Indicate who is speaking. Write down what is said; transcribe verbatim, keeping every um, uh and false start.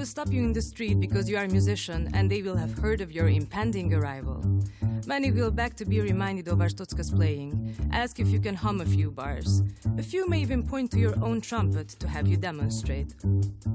Speaker 1: stop you in the street because you are a musician and they will have heard of your impending arrival. Many will beg to be reminded of Arstotzka's playing, ask if you can hum a few bars. A few may even point to your own trumpet to have you demonstrate.